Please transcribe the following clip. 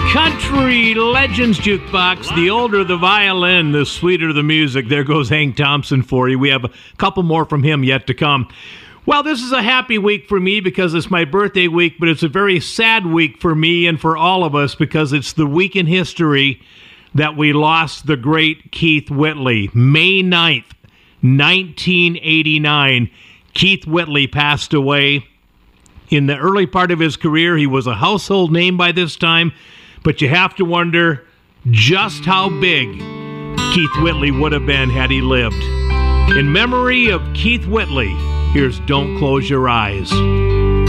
Country Legends Jukebox. The older the violin, the sweeter the music. There goes Hank Thompson for you. We have a couple more from him yet to come. Well, this is a happy week for me because it's my birthday week, but it's a very sad week for me and for all of us because it's the week in history that we lost the great Keith Whitley. May 9th, 1989, Keith Whitley passed away. In the early part of his career, he was a household name by this time, but you have to wonder just how big Keith Whitley would have been had he lived. In memory of Keith Whitley, here's Don't Close Your Eyes.